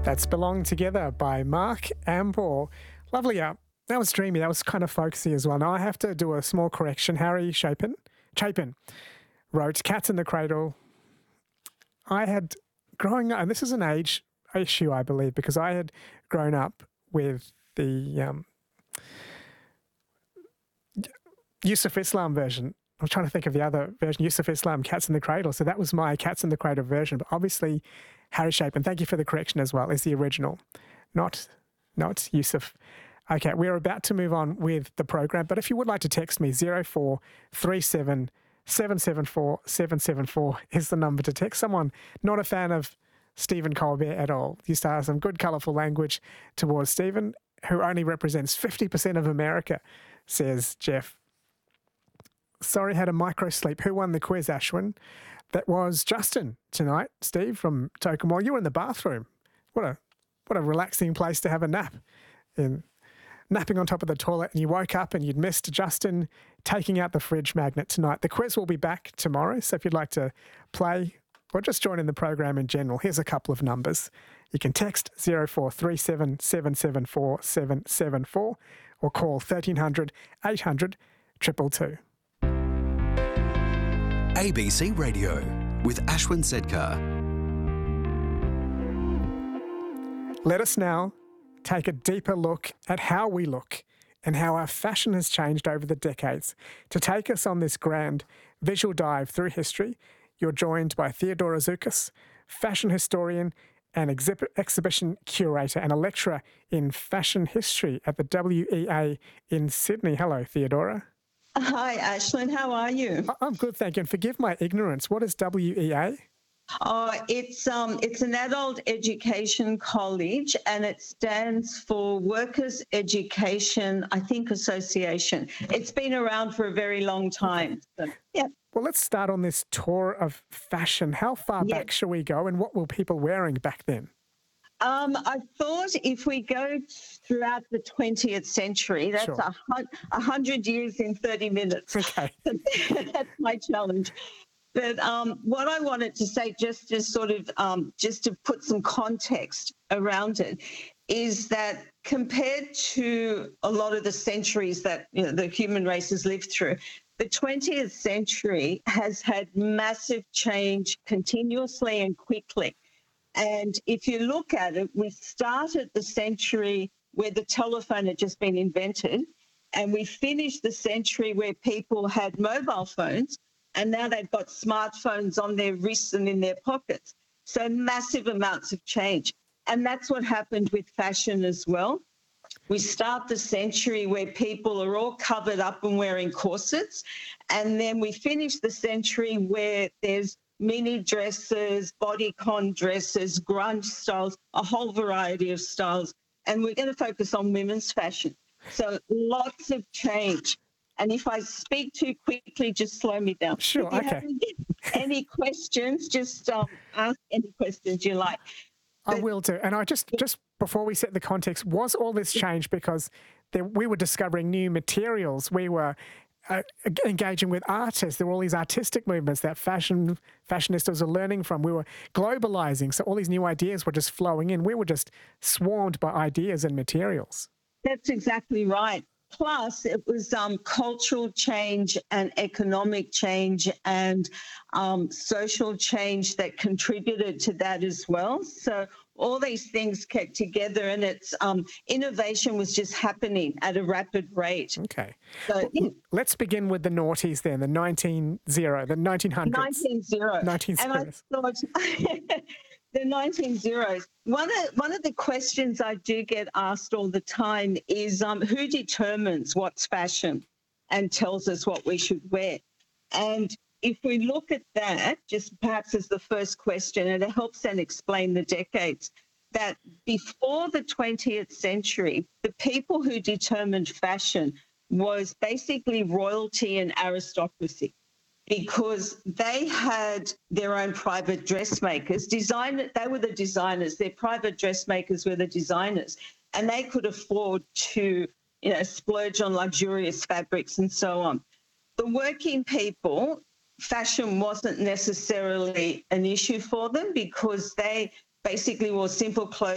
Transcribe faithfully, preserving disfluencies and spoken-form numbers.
That's Belong Together by Mark Amble. Lovely. Uh, that was dreamy. That was kind of folksy as well. Now I have to do a small correction. Harry Chapin, Chapin wrote Cats in the Cradle. I had, growing up, and this is an age issue, I believe, because I had grown up with the um, Yusuf Islam version. I'm trying to think of the other version, Yusuf Islam, Cats in the Cradle. So that was my Cats in the Cradle version. But obviously, Harry Chapin, thank you for the correction as well, is the original, not not Yusuf. Okay, we're about to move on with the program. But if you would like to text me, zero four three seven seven seven four seven seven four is the number to text. Someone not a fan of Stephen Colbert at all. Used to have some good, colourful language towards Stephen, who only represents fifty percent of America, says Jeff. Sorry, had a micro sleep. Who won the quiz, Ashwin? That was Justin tonight, Steve, from Tokemore. You were in the bathroom. What a what a relaxing place to have a nap. In napping on top of the toilet, and you woke up and you'd missed Justin taking out the fridge magnet tonight. The quiz will be back tomorrow, so if you'd like to play or just join in the program in general, here's a couple of numbers. You can text zero four three seven seven seven four seven seven four or call thirteen hundred eight hundred two two two. A B C Radio with Ashwin Sedkar. Let us now take a deeper look at how we look and how our fashion has changed over the decades. To take us on this grand visual dive through history, you're joined by Theodora Zoukas, fashion historian and exhibit, exhibition curator and a lecturer in fashion history at the W E A in Sydney. Hello, Theodora. Hi, Ashlyn. How are you? I'm good, thank you. And forgive my ignorance. What is W E A? Oh, it's um, it's an adult education college, and it stands for Workers Education, I think, Association. It's been around for a very long time. So, yeah. Well, let's start on this tour of fashion. How far Yeah. back shall we go, and what were people wearing back then? Um, I thought if we go throughout the twentieth century, that's Sure. a, hun- a hundred years in thirty minutes. Okay. That's my challenge. But um, what I wanted to say, just to sort of, um, just to put some context around it, is that compared to a lot of the centuries that, you know, the human race has lived through, the twentieth century has had massive change continuously and quickly. And if you look at it, we started the century where the telephone had just been invented, and we finished the century where people had mobile phones, and now they've got smartphones on their wrists and in their pockets. So massive amounts of change. And that's what happened with fashion as well. We start the century where people are all covered up and wearing corsets, and then we finish the century where there's mini dresses, bodycon dresses, grunge styles, a whole variety of styles. And we're going to focus on women's fashion. So lots of change. And if I speak too quickly, just slow me down. Sure, if you okay. have any, any questions, just um, ask any questions you like. I But- will do. And I just, just before we set the context, was all this change because there, we were discovering new materials? We were uh, engaging with artists. There were all these artistic movements that fashion fashionistas are learning from. We were globalizing. So all these new ideas were just flowing in. We were just swarmed by ideas and materials. That's exactly right. Plus, it was um, cultural change and economic change and um, social change that contributed to that as well. So all these things kept together, and it's um, innovation was just happening at a rapid rate. Okay. So, Well, let's begin with the noughties then, the nineteen zero, the nineteen hundreds. nineteen zero. nineteen And I zeros. thought the nineteen zeros. One of one of the questions I do get asked all the time is um, who determines what's fashion and tells us what we should wear? And if we look at that, just perhaps as the first question, and it helps then explain the decades, that before the twentieth century, the people who determined fashion was basically royalty and aristocracy, because they had their own private dressmakers. Design, they were the designers. Their private dressmakers were the designers, and they could afford to, you know, splurge on luxurious fabrics and so on. The working people, fashion wasn't necessarily an issue for them because they basically wore simple clothes